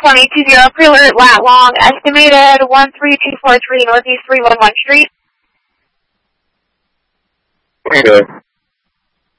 2020 pre-alert lat long, estimated 13243 Northeast 311 Street. Okay.